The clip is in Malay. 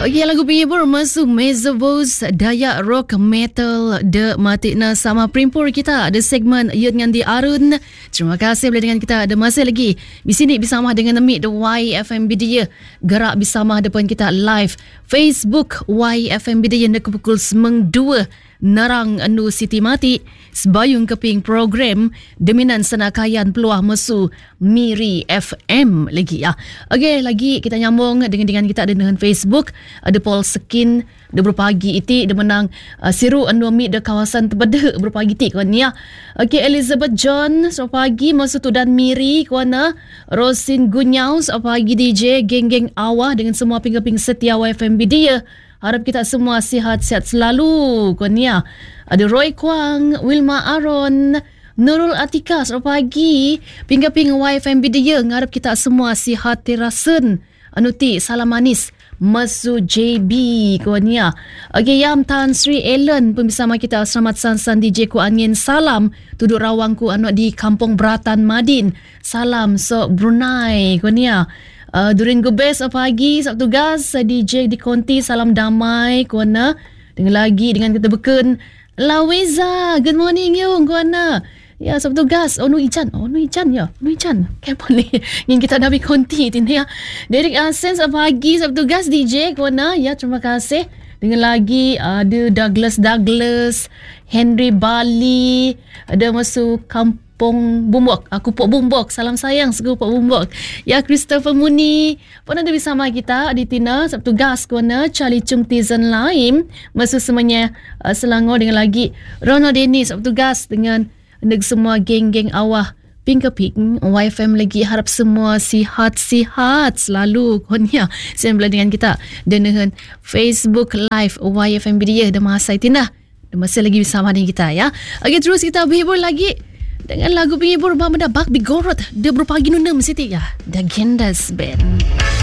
Okey, lagu penghibur masuk Meza Voice Dayak Rock Metal de Matikna sama Primpur kita ada segmen Ia dengan Di Arun. Terima kasih bersama dengan kita. Ada masa lagi di sini bersama dengan Amik The YFM Bidya. Gerak bersama depan kita live Facebook YFM Bidya nak pukul 2 Nerang Anu Siti Mati sebayung keping program Deminan Senakayan Peluah Mesu Miri FM lagi ya. Okey, lagi kita nyambung dengan kita ada dengan Facebook. Ada Paul Sekin dia berpagi iti dia menang siru anu mi de kawasan Tebede berpagi ti kawan ya. Okey, Elizabeth John so pagi masuk tu dan Miri kawan. Rosin Gunyau so pagi DJ geng-geng awah dengan semua ping-ping setia YFM dia. Harap kita semua sihat-sihat selalu kawan ya. Ada Roy Kwang, Wilma Aron, Nurul Atika so pagi ping-ping YFM dia ngarap kita semua sihat terasen. Anu ti salam manis Masu JB kawan ya. Okey, Yam Tan Sri Ellen pun bersama kita. Selamat sansan DJ ku angin. Salam tuduk rawangku anak di Kampung Beratan Madin. Salam so Brunei kawan ya. Durin Gubes pagi Sabtu gas DJ di Konti. Salam damai kawan. Dengan lagi dengan kita beken Laweza. Good morning yung kawan. Ya, Sabtu gas. Oh, nu Ijan ya. Nu Ijan. Kenapa ni? Ingin kita dah konti ini ya. Derek Asen pagi Sabtu gas DJ kawan ya. Terima kasih. Dengan lagi ada Douglas, Henry Bali, ada masuk Kampung Bumbok. Aku Pok Bumbok. Salam sayang segu Pok Bumbok. Ya, Christopher Muni pun ada bersama kita di Tina Sabtu gas kawan. Charlie Chung Tizen Laim masuk semuanya Selangor. Dengan lagi Ronald Dennis Sabtu gas dengan semua geng-geng awah ping-ping YFM lagi. Harap semua sihat-sihat selalu konya. Sembla dengan kita dengan Facebook Live YFM dia dah masa itinah. Dah masa lagi bersama dengan kita ya. Okey, terus kita berhibur lagi dengan lagu penghibur Bamada Bak Bigorot. Dia berpagi nunam Siti ya. The Gendas Band.